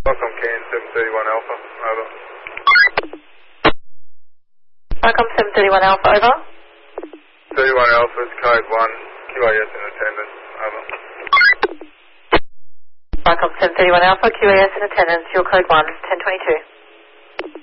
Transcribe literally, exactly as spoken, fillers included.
Welcome, Can seven thirty-one Alpha, over. Welcome, seven thirty-one Alpha, over. thirty-one Alpha's code one, Q A S in attendance, over. Welcome, seven thirty-one Alpha, Q A S in attendance, your code one, ten twenty-two.